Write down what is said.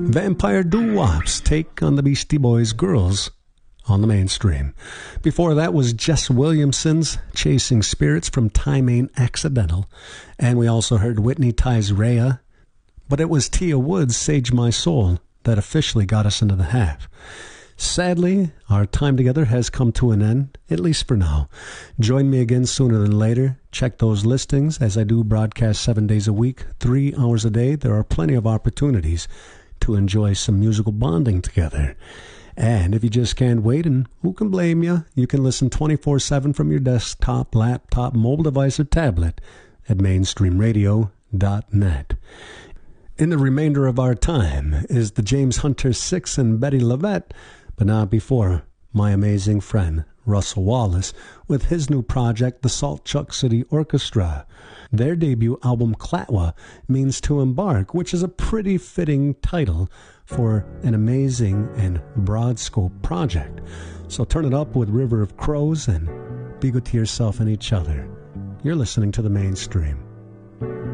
Vampire Doo-Wops take on the Beastie Boys' Girls on the Mainstream. Before that was Jess Williamson's Chasing Spirits from Time Ain't Accidental. And we also heard Whitney Ty's Rhea. But it was Tia Wood's Sage My Soul that officially got us into the half. Sadly, our time together has come to an end, at least for now. Join me again sooner than later. Check those listings as I do broadcast 7 days a week, 3 hours a day. There are plenty of opportunities to enjoy some musical bonding together. And if you just can't wait, and who can blame you, you can listen 24/7 from your desktop, laptop, mobile device, or tablet at mainstreamradio.net. In the remainder of our time is the James Hunter Six and Betty LaVette, but not before my amazing friend Russell Wallace with his new project, the Salt Chuck City Orchestra. Their debut album, Clatwa, means to embark, which is a pretty fitting title for an amazing and broad scope project. So turn it up with River of Crows and be good to yourself and each other. You're listening to The Mainstream.